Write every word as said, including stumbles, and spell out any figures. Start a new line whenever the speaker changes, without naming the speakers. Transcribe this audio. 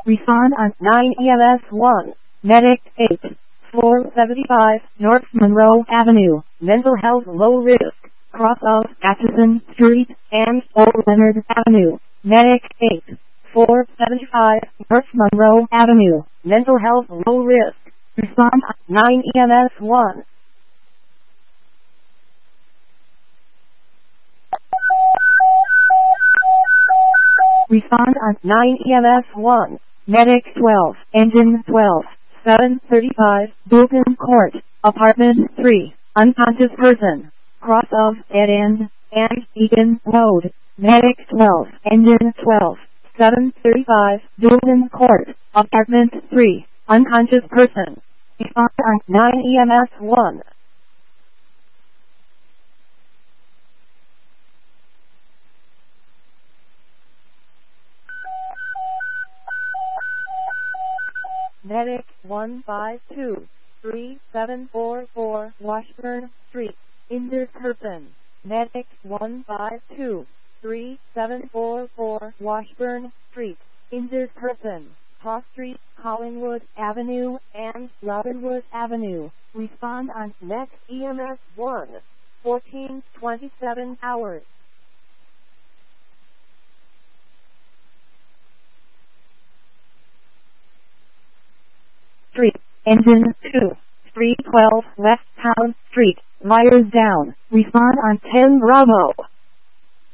Respond on nine E M S one. Medic eight. four seventy-five North Monroe Avenue. Mental health low risk. Cross of Atchison Street and Old Leonard Avenue. Medic eight. four seventy-five North Monroe Avenue. Mental health low risk. Respond on nine E M S one. Respond on nine E M S one. Medic twelve. Engine twelve. seven thirty-five Bulletin Court. Apartment three. Unconscious person. Cross of Dead End and Eaton Road. Medic twelve. Engine twelve. seven thirty-five Bulletin Court. Apartment three. Unconscious person. Respond on nine E M S one. Medic one five two three seven four four Washburn Street. Injured person. Medic one five two three seven four four Washburn Street. Injured person. Haw Street, Collingwood Avenue, and Robinwood Avenue. Respond on next E M S one. fourteen twenty-seven hours. Street. Engine two. three twelve West Town Street. Wires down. Respond on ten Bravo.